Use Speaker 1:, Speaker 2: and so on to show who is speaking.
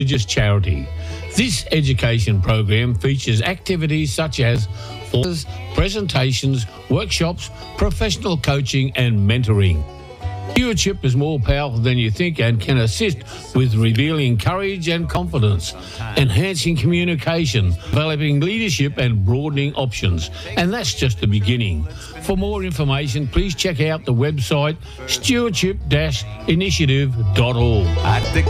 Speaker 1: religious charity. This education program features activities such as authors, presentations, workshops, professional coaching and mentoring. Stewardship is more powerful than you think and can assist with revealing courage and confidence, enhancing communication, developing leadership and broadening options. And that's just the beginning. For more information, please check out the website stewardship-initiative.org.